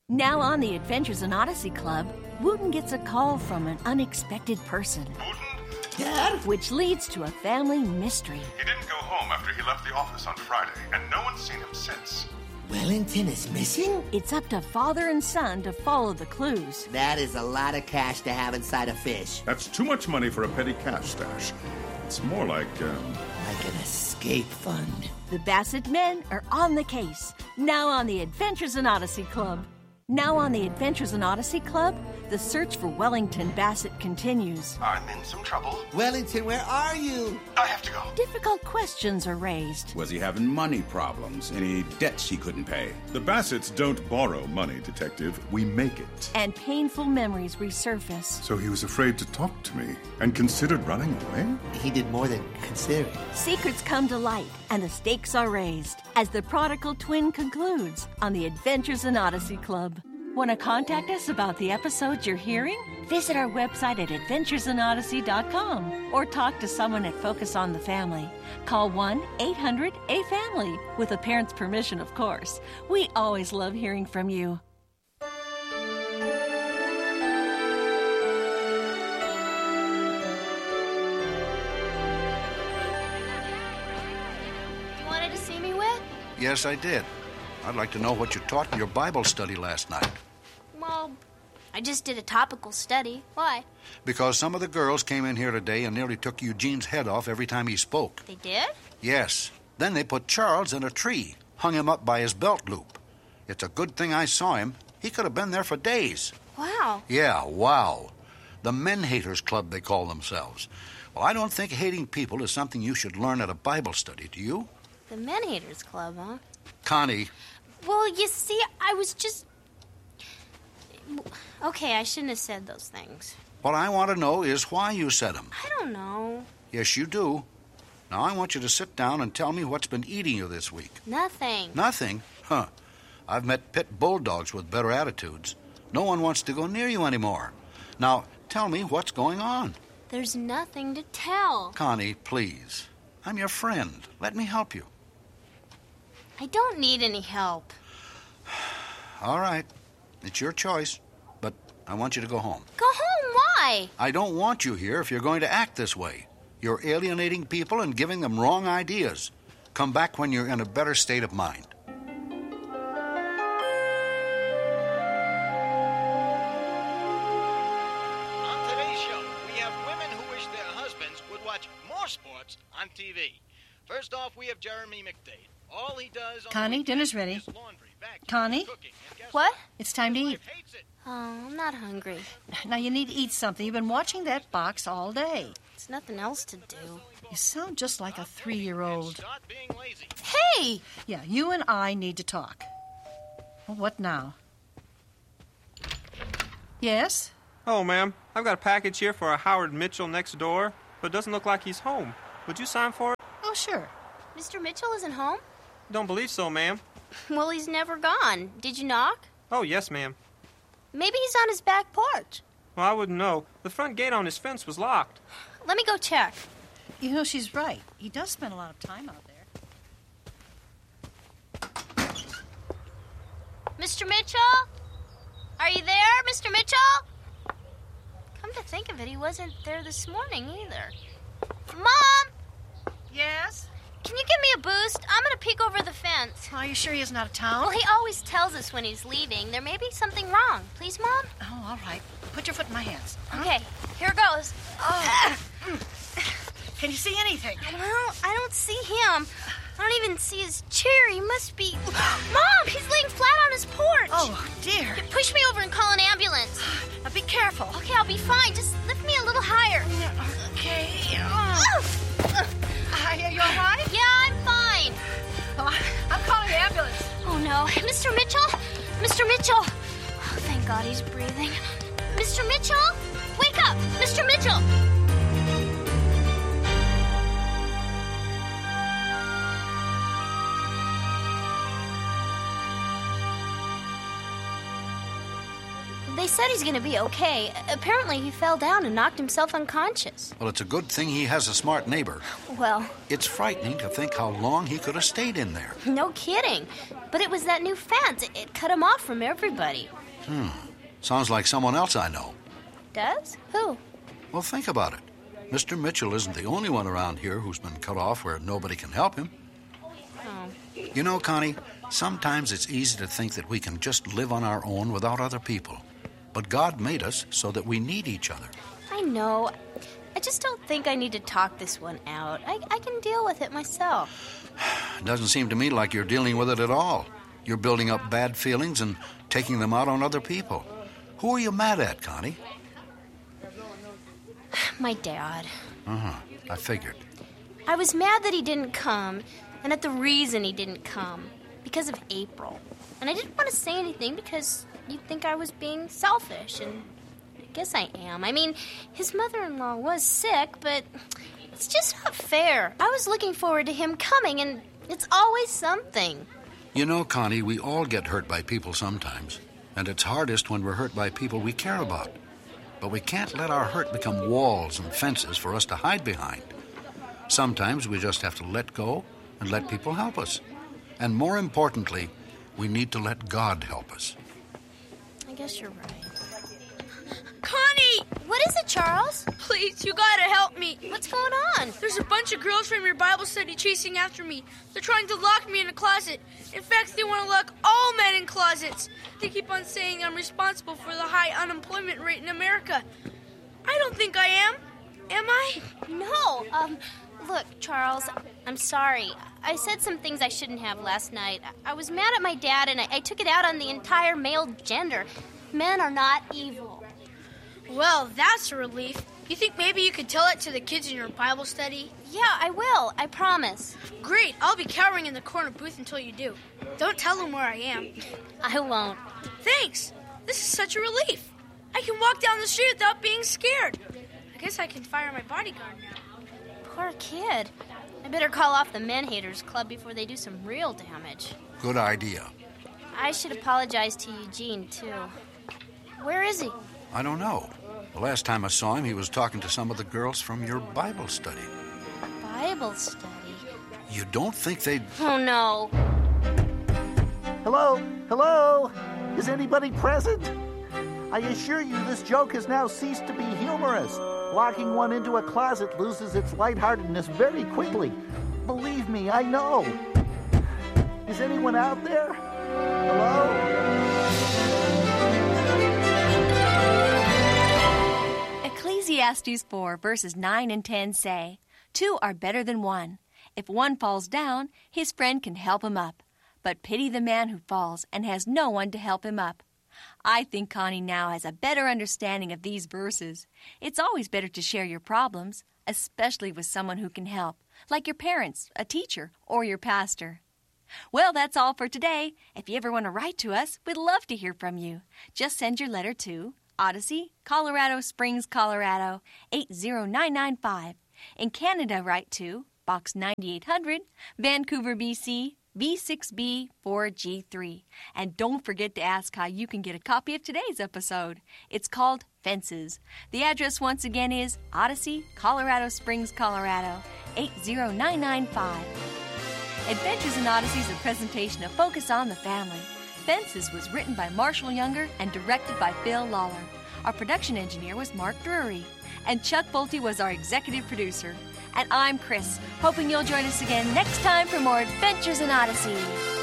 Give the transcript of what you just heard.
Now on the Adventures in Odyssey Club, Wooten gets a call from an unexpected person. Wooten? Dad? Which leads to a family mystery. He didn't go home after he left the office on Friday, and no one's seen him since. Wellington is missing? It's up to father and son to follow the clues. That is a lot of cash to have inside a fish. That's too much money for a petty cash stash. It's more like, Like an escape fund. The Bassett men are on the case. Now on the Adventures in Odyssey Club. Now on the Adventures in Odyssey Club, the search for Wellington Bassett continues. I'm in some trouble. Wellington, where are you? I have to go. Difficult questions are raised. Was he having money problems? Any debts he couldn't pay? The Bassets don't borrow money, Detective. We make it. And painful memories resurface. So he was afraid to talk to me and considered running away? He did more than consider. Secrets come to light and the stakes are raised as the prodigal twin concludes on the Adventures in Odyssey Club. Want to contact us about the episodes you're hearing? Visit our website at adventuresinodyssey.com or talk to someone at Focus on the Family. Call 1-800-A-FAMILY with a parent's permission, of course. We always love hearing from you. You wanted to see me, Whit? Yes, I did. I'd like to know what you taught in your Bible study last night. Well, I just did a topical study. Why? Because some of the girls came in here today and nearly took Eugene's head off every time he spoke. They did? Yes. Then they put Charles in a tree, hung him up by his belt loop. It's a good thing I saw him. He could have been there for days. Wow. Yeah, wow. The Men Haters Club, they call themselves. Well, I don't think hating people is something you should learn at a Bible study, do you? The Men Haters Club, huh? Connie. Well, you see, I was just... Okay, I shouldn't have said those things. What I want to know is why you said them. I don't know. Yes, you do. Now, I want you to sit down and tell me what's been eating you this week. Nothing. Nothing? Huh. I've met pit bulldogs with better attitudes. No one wants to go near you anymore. Now, tell me what's going on. There's nothing to tell. Connie, please. I'm your friend. Let me help you. I don't need any help. All right. It's your choice, but I want you to go home. Go home? Why? I don't want you here if you're going to act this way. You're alienating people and giving them wrong ideas. Come back when you're in a better state of mind. On today's show, we have women who wish their husbands would watch more sports on TV. First off, we have Jeremy McDade. All he does on Connie, dinner's ready. is laundry, vacuuming, Connie? cooking, and guess What? It's time to eat. Wife hates it. Oh, I'm not hungry. Now, you need to eat something. You've been watching that box all day. There's nothing else to do. You sound just like a 3-year-old. Start being lazy. Hey! Yeah, you and I need to talk. Well, what now? Yes? Oh, ma'am, I've got a package here for a Howard Mitchell next door, but it doesn't look like he's home. Would you sign for it? Oh, sure. Mr. Mitchell isn't home? Don't believe so, ma'am. Well, he's never gone. Did you knock? Oh, yes, ma'am. Maybe he's on his back porch. Well, I wouldn't know. The front gate on his fence was locked. Let me go check. You know, she's right. He does spend a lot of time out there. Mr. Mitchell? Are you there, Mr. Mitchell? Come to think of it, he wasn't there this morning either. Mom! Yes? Can you give me a boost? I'm going to peek over the fence. Are you sure he isn't out of town? Well, he always tells us when he's leaving. There may be something wrong. Please, Mom? Oh, all right. Put your foot in my hands. Okay, here goes. Oh. Can you see anything? Well, I don't see him. I don't even see his chair. He must be... Mom, he's laying flat on his porch. Oh, dear. Push me over and call an ambulance. Now, be careful. Okay, I'll be fine. Just lift me a little higher. Okay. Are you all right? Yeah, I'm fine. Oh, I'm calling the ambulance. Oh, no. Mr. Mitchell? Mr. Mitchell? Oh, thank God he's breathing. Mr. Mitchell? Wake up! Mr. Mitchell! They said he's going to be okay. Apparently, he fell down and knocked himself unconscious. Well, it's a good thing he has a smart neighbor. Well, It's frightening to think how long he could have stayed in there. no kidding. But it was that new fence. It cut him off from everybody. Sounds like someone else I know. Does? Who? Well, think about it. Mr. Mitchell isn't the only one around here who's been cut off where nobody can help him. Oh. You know, Connie, sometimes it's easy to think that we can just live on our own without other people. But God made us so that we need each other. I know. I just don't think I need to talk this one out. I can deal with it myself. It doesn't seem to me like you're dealing with it at all. You're building up bad feelings and taking them out on other people. Who are you mad at, Connie? My dad. I figured. I was mad that he didn't come, and at the reason he didn't come. Because of April. And I didn't want to say anything because you'd think I was being selfish, and I guess I am. I mean, his mother-in-law was sick, but it's just not fair. I was looking forward to him coming, and it's always something. You know, Connie, we all get hurt by people sometimes. And it's hardest when we're hurt by people we care about. But we can't let our hurt become walls and fences for us to hide behind. Sometimes we just have to let go and let people help us. And more importantly, we need to let God help us. I guess you're right. Connie! What is it, Charles? Please, you gotta help me. What's going on? There's a bunch of girls from your Bible study chasing after me. They're trying to lock me in a closet. In fact, they want to lock all men in closets. They keep on saying I'm responsible for the high unemployment rate in America. I don't think I am. Am I? No, look, Charles, I'm sorry. I said some things I shouldn't have last night. I was mad at my dad, and I took it out on the entire male gender. Men are not evil. Well, that's a relief. You think maybe you could tell it to the kids in your Bible study? Yeah, I will. I promise. Great. I'll be cowering in the corner booth until you do. Don't tell them where I am. I won't. Thanks. This is such a relief. I can walk down the street without being scared. I guess I can fire my bodyguard now. Poor kid. I better call off the Men Haters Club before they do some real damage. Good idea. I should apologize to Eugene, too. Where is he? I don't know. The last time I saw him, he was talking to some of the girls from your Bible study. Bible study? You don't think they'd... Oh, no. Hello? Hello? Is anybody present? I assure you this joke has now ceased to be humorous. Locking one into a closet loses its lightheartedness very quickly. Believe me, I know. Is anyone out there? Hello? Ecclesiastes 4, verses 9 and 10 say, 2 are better than 1. If one falls down, his friend can help him up. But pity the man who falls and has no one to help him up. I think Connie now has a better understanding of these verses. It's always better to share your problems, especially with someone who can help, like your parents, a teacher, or your pastor. Well, that's all for today. If you ever want to write to us, we'd love to hear from you. Just send your letter to Odyssey, Colorado Springs, Colorado, 80995. In Canada, write to Box 9800, Vancouver, BC, V6B4G3. And don't forget to ask how you can get a copy of today's episode. It's called Fences. The address once again is Odyssey, Colorado Springs, Colorado, 80995. Adventures in Odyssey is a presentation of Focus on the Family. Fences was written by Marshall Younger and directed by Phil Lawler. Our production engineer was Mark Drury. And Chuck Bolte was our executive producer. And I'm Chris, hoping you'll join us again next time for more Adventures in Odyssey.